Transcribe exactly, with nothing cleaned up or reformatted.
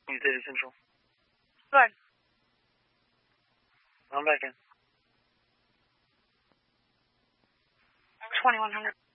Queen City Central. Go ahead. I'm back in. twenty-one hundred.